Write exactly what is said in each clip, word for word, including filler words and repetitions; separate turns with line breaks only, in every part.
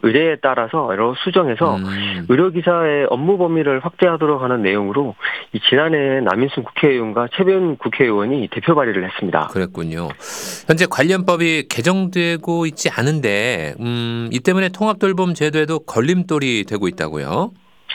의뢰에 따라서 여러 수정해서
음.
의료기사의 업무 범위를 확대하도록 하는 내용으로 이 지난해 남인순 국회의원과 최변 국회의원이 대표 발의를 했습니다.
그랬군요. 현재 관련법이 개정되고 있지 않은데 음, 이 때문에 통합돌봄 제도에도 걸림돌이 되고 있다고요?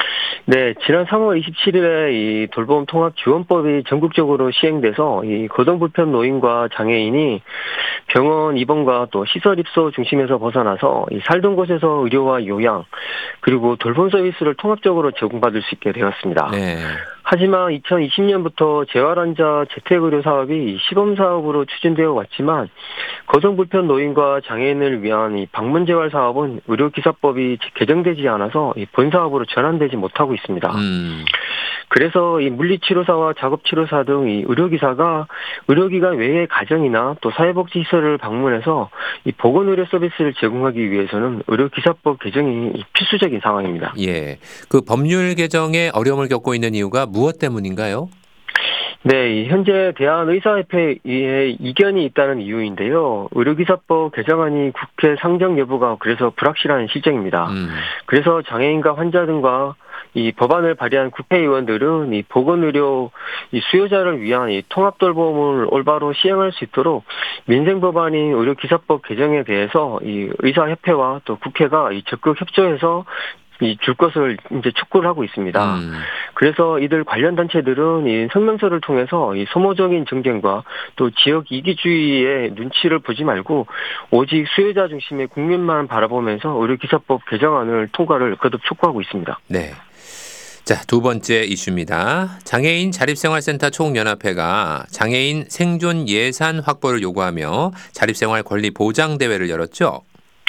네, 지난 삼월 이십칠일에 이 돌봄 통합 지원법이 전국적으로 시행돼서 이 거동 불편 노인과 장애인이 병원 입원과 또 시설 입소 중심에서 벗어나서 이 살던 곳에서 의료와 요양 그리고 돌봄 서비스를 통합적으로 제공받을 수 있게 되었습니다.
네.
하지만 이천이십년부터 재활환자 재택의료 사업이 시범사업으로 추진되어 왔지만 거동불편 노인과 장애인을 위한 이 방문재활 사업은 의료기사법이 개정되지 않아서 이 본사업으로 전환되지 못하고 있습니다.
음.
그래서 이 물리치료사와 작업치료사 등 이 의료기사가 의료기관 외의 가정이나 또 사회복지시설을 방문해서 이 보건의료 서비스를 제공하기 위해서는 의료기사법 개정이 필수적인 상황입니다.
예. 그 법률 개정에 어려움을 겪고 있는 이유가 무엇 때문인가요?
네, 현재 대한의사협회에 이견이 있다는 이유인데요. 의료기사법 개정안이 국회 상정 여부가 그래서 불확실한 실정입니다.
음.
그래서 장애인과 환자 등과 이 법안을 발의한 국회의원들은 이 보건의료 이 수요자를 위한 이 통합돌봄을 올바로 시행할 수 있도록 민생법안인 의료기사법 개정에 대해서 이 의사협회와 또 국회가 이 적극 협조해서 이 줄 것을 이제 촉구를 하고 있습니다.
음.
그래서 이들 관련 단체들은 이 성명서를 통해서 이 소모적인 정쟁과 또 지역 이기주의의 눈치를 보지 말고 오직 수요자 중심의 국민만 바라보면서 의료기사법 개정안을 통과를 거듭 촉구하고 있습니다.
네. 자, 두 번째 이슈입니다. 장애인 자립생활센터 총연합회가 장애인 생존 예산 확보를 요구하며 자립생활 권리 보장 대회를 열었죠.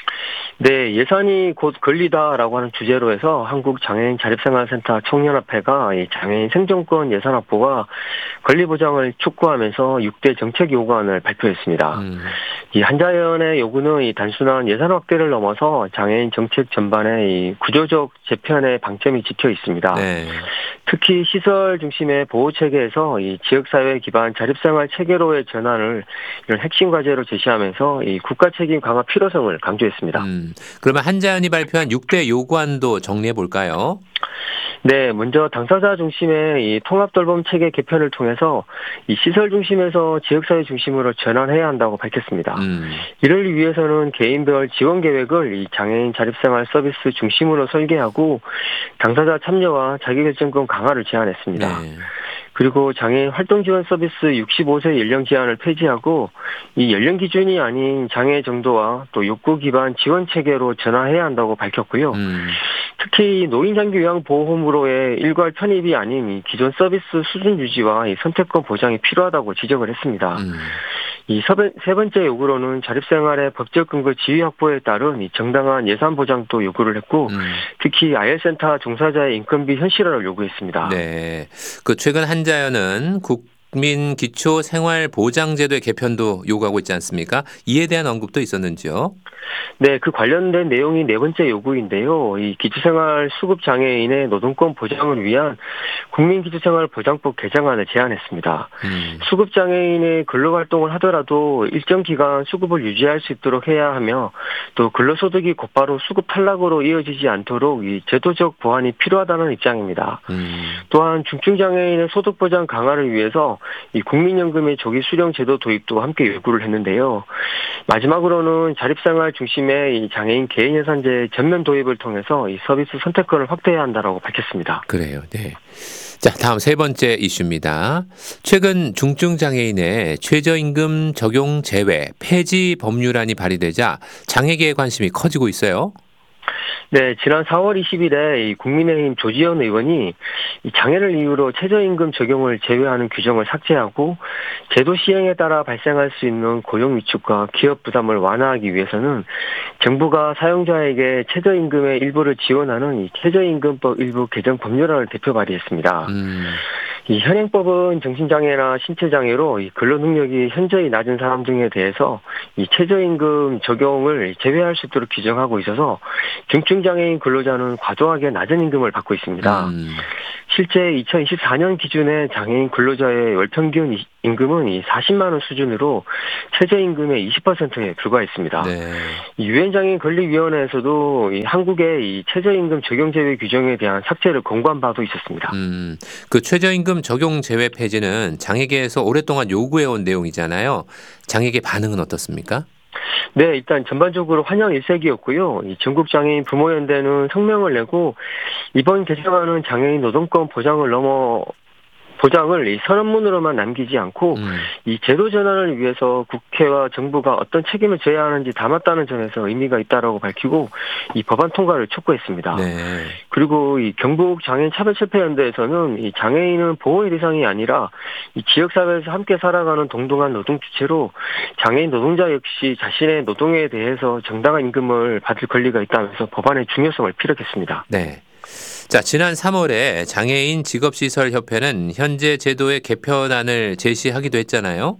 네, 예산이 곧 권리다라고 하는 주제로 해서 한국장애인 자립생활센터 총연합회가 이 장애인 생존권 예산 확보와 권리 보장을 촉구하면서 육 대 정책 요구안을 발표했습니다.
음.
이 한자연의 요구는 이 단순한 예산 확대를 넘어서 장애인 정책 전반의 이 구조적 재편의 방점이 찍혀 있습니다.
네.
특히 시설 중심의 보호 체계에서 이 지역사회 기반 자립생활 체계로의 전환을 이런 핵심 과제로 제시하면서 이 국가 책임 강화 필요성을 강조했습니다.
음. 그러면 한자연이 발표한 육 대 요구안도 정리해 볼까요?
네, 먼저 당사자 중심의 이 통합돌봄 체계 개편을 통해서 이 시설 중심에서 지역사회 중심으로 전환해야 한다고 밝혔습니다.
음.
이를 위해서는 개인별 지원 계획을 이 장애인 자립생활 서비스 중심으로 설계하고 당사자 참여와 자기결정권 강화를 제안했습니다.
네.
그리고 장애인 활동 지원 서비스 육십오 세 연령 제한을 폐지하고 이 연령 기준이 아닌 장애 정도와 또 욕구 기반 지원 체계로 전환해야 한다고 밝혔고요.
음.
특히 노인 장기 요양 보호홈으로의 일괄 편입이 아닌 이 기존 서비스 수준 유지와 이 선택권 보장이 필요하다고 지적을 했습니다.
음.
이 세 번째 요구로는 자립생활의 법적 근거 지위 확보에 따른 이 정당한 예산 보장도 요구를 했고
음.
특히 아이엘센터 종사자의 인건비 현실화를 요구했습니다.
네. 그 최근 한자연은 국민 기초 생활 보장 제도의 개편도 요구하고 있지 않습니까? 이에 대한 언급도 있었는지요?
네, 그 관련된 내용이 네 번째 요구인데요. 이 기초생활 수급 장애인의 노동권 보장을 위한 국민기초생활보장법 개정안을 제안했습니다.
음.
수급 장애인의 근로활동을 하더라도 일정 기간 수급을 유지할 수 있도록 해야 하며 또 근로소득이 곧바로 수급 탈락으로 이어지지 않도록 이 제도적 보완이 필요하다는 입장입니다.
음.
또한 중증장애인의 소득 보장 강화를 위해서 이 국민연금의 조기 수령 제도 도입도 함께 요구를 했는데요. 마지막으로는 자립생활 중심의 이 장애인 개인 예산제 전면 도입을 통해서 이 서비스 선택권을 확대해야 한다라고 밝혔습니다.
그래요. 네. 자, 다음 세 번째 이슈입니다. 최근 중증 장애인의 최저임금 적용 제외 폐지 법률안이 발의되자 장애계의 관심이 커지고 있어요.
네, 지난 사월 이십일에 이 국민의힘 조지현 의원이 이 장애를 이유로 최저임금 적용을 제외하는 규정을 삭제하고 제도 시행에 따라 발생할 수 있는 고용 위축과 기업 부담을 완화하기 위해서는 정부가 사용자에게 최저임금의 일부를 지원하는 이 최저임금법 일부 개정 법률안을 대표 발의했습니다.
음.
이 현행법은 정신장애나 신체장애로 이 근로능력이 현저히 낮은 사람 등에 대해서 이 최저임금 적용을 제외할 수 있도록 규정하고 있어서 중증장애인 근로자는 과도하게 낮은 임금을 받고 있습니다.
음.
실제 이천이십사 년 기준의 장애인 근로자의 월 평균 임금은 이 사십만 원 수준으로 최저임금의 이십 퍼센트에 불과했습니다.
네.
유엔장애인 권리위원회에서도 이 한국의 이 최저임금 적용 제외 규정에 대한 삭제를 권고한 바도 있었습니다.
음, 그 최저임금 적용 제외 폐지는 장애계에서 오랫동안 요구해온 내용이잖아요. 장애계 반응은 어떻습니까?
네, 일단 전반적으로 환영 일색이었고요. 이 전국장애인 부모연대는 성명을 내고 이번 개정안은 장애인 노동권 보장을 넘어 보장을 이 선언문으로만 남기지 않고
음.
이 제도 전환을 위해서 국회와 정부가 어떤 책임을 져야 하는지 담았다는 점에서 의미가 있다라고 밝히고 이 법안 통과를 촉구했습니다.
네.
그리고 이 경북 장애인 차별철폐연대에서는 이 장애인은 보호의 대상이 아니라 이 지역사회에서 함께 살아가는 동등한 노동 주체로 장애인 노동자 역시 자신의 노동에 대해서 정당한 임금을 받을 권리가 있다면서 법안의 중요성을 피력했습니다.
네. 자, 지난 삼월에 장애인 직업시설협회는 현재 제도의 개편안을 제시하기도 했잖아요.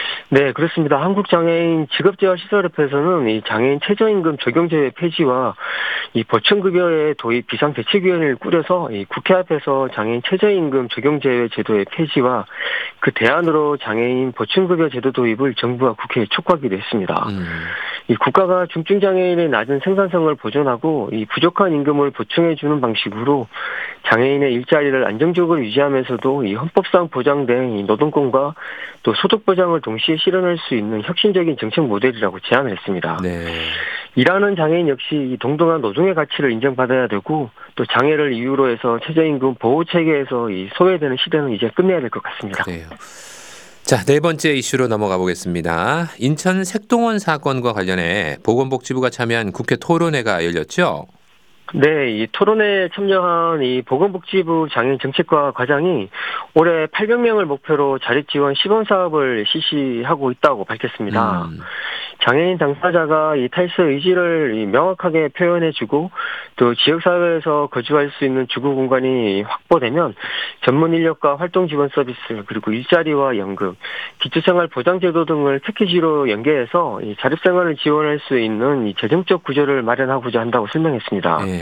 네, 그렇습니다. 한국장애인 직업재활시설협회에서는 이 장애인 최저임금 적용제외 폐지와 이 보충급여의 도입 비상대책위원회를 꾸려서 이 국회 앞에서 장애인 최저임금 적용제외 제도의 폐지와 그 대안으로 장애인 보충급여 제도 도입을 정부와 국회에 촉구하기도 했습니다.
음.
이 국가가 중증장애인의 낮은 생산성을 보존하고 이 부족한 임금을 보충해주는 방식으로 장애인의 일자리를 안정적으로 유지하면서도 이 헌법상 보장된 이 노동권과 또 소득 보장을 동시에 실현할 수 있는 혁신적인 정책 모델이라고 제안을 했습니다.
네.
일하는 장애인 역시 이 동등한 노동의 가치를 인정받아야 되고 또 장애를 이유로 해서 최저임금 보호 체계에서 이 소외되는 시대는 이제 끝내야 될 것 같습니다.
그래요. 자, 네 번째 이슈로 넘어가 보겠습니다. 인천 색동원 사건과 관련해 보건복지부가 참여한 국회 토론회가 열렸죠?
네, 이 토론회에 참여한 이 보건복지부 장애인 정책과 과장이 올해 팔백 명을 목표로 자립지원 시범 사업을 실시하고 있다고 밝혔습니다.
음.
장애인 당사자가 이 탈세 의지를 명확하게 표현해주고 또 지역사회에서 거주할 수 있는 주거 공간이 확보되면 전문 인력과 활동 지원 서비스 그리고 일자리와 연금, 기초생활 보장제도 등을 패키지로 연계해서 이 자립생활을 지원할 수 있는 이 재정적 구조를 마련하고자 한다고 설명했습니다.
네.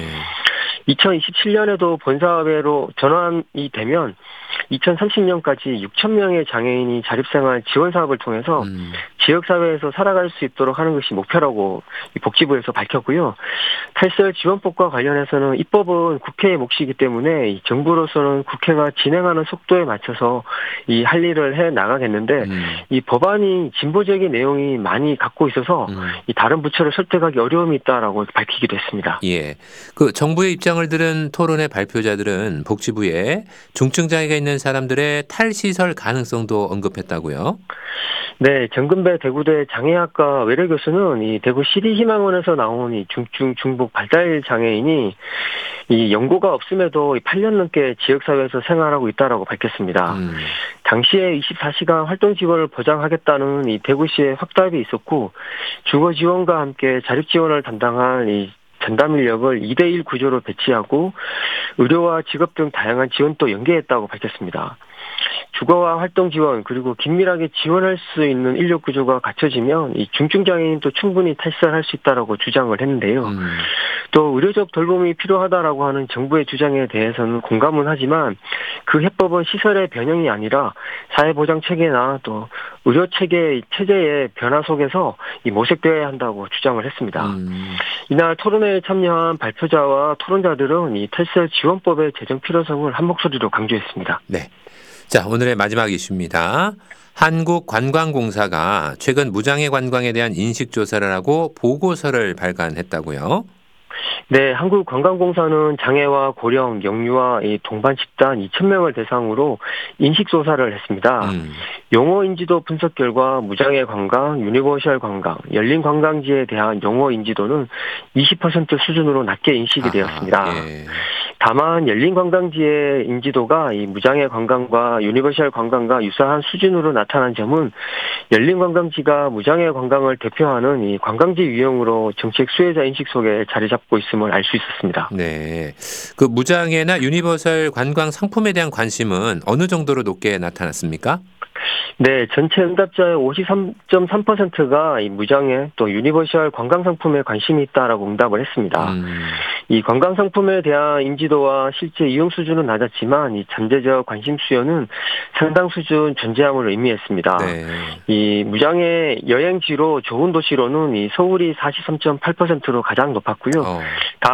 이천이십칠 년에도 본사회로 전환이 되면 이천삼십 년까지 육천 명의 장애인이 자립생활 지원 사업을 통해서
음.
지역사회에서 살아갈 수 있도록 하는 것이 목표라고 복지부에서 밝혔고요. 탈세 지원법과 관련해서는 입법은 국회의 몫이기 때문에 이 정부로서는 국회가 진행하는 속도에 맞춰서 이 할 일을 해 나가겠는데
음.
이 법안이 진보적인 내용이 많이 갖고 있어서
음.
이 다른 부처를 설득하기 어려움이 있다라고 밝히기도 했습니다.
예. 그 정부의 입장을 들은 토론회 발표자들은 복지부에 중증 장애가 있는 사람들의 탈시설 가능성도 언급했다고요?
네, 정근배 대구대 장애학과 외래 교수는 이 대구 시리희망원에서 나온 이 중증 중복 발달 장애인이 이 연고가 없음에도 팔 년 넘게 지역사회에서 생활하고 있다라고 밝혔습니다. 음. 당시에 이십사 시간 활동 지원을 보장하겠다는 이 대구시의 확답이 있었고 주거 지원과 함께 자립 지원을 담당한 이 전담 인력을 이 대 일 구조로 배치하고 의료와 직업 등 다양한 지원도 연계했다고 밝혔습니다. 주거와 활동 지원 그리고 긴밀하게 지원할 수 있는 인력 구조가 갖춰지면 이 중증 장애인도 충분히 탈세할 수 있다라고 주장을 했는데요. 음. 또 의료적 돌봄이 필요하다라고 하는 정부의 주장에 대해서는 공감은 하지만 그 해법은 시설의 변형이 아니라 사회보장 체계나 또 의료 체계 체제의 변화 속에서 이 모색되어야 한다고 주장을 했습니다. 음. 이날 토론회에 참여한 발표자와 토론자들은 이 탈세 지원법의 제정 필요성을 한 목소리로 강조했습니다.
네. 자, 오늘의 마지막 이슈입니다. 한국관광공사가 최근 무장애 관광에 대한 인식조사를 하고 보고서를 발간했다고요?
네, 한국관광공사는 장애와 고령, 영유아 이 동반 집단 이천 명을 대상으로 인식조사를 했습니다. 음. 용어 인지도 분석 결과 무장애 관광, 유니버셜 관광, 열린 관광지에 대한 용어 인지도는 이십 퍼센트 수준으로 낮게 인식이 아, 되었습니다. 예. 다만 열린 관광지의 인지도가 이 무장애 관광과 유니버셜 관광과 유사한 수준으로 나타난 점은 열린 관광지가 무장애 관광을 대표하는 이 관광지 유형으로 정책 수혜자 인식 속에 자리 잡고 있음을 알 수 있었습니다.
네, 그 무장애나 유니버설 관광 상품에 대한 관심은 어느 정도로 높게 나타났습니까?
네, 전체 응답자의 오십삼 점 삼 퍼센트가 이 무장애 또 유니버셜 관광 상품에 관심이 있다라고 응답을 했습니다.
음.
이 관광 상품에 대한 인지도와 실제 이용 수준은 낮았지만 이 잠재적 관심 수요는 상당 수준 존재함을 의미했습니다.
네.
이 무장애 여행지로 좋은 도시로는 이 서울이 사십삼 점 팔 퍼센트로 가장 높았고요.
어.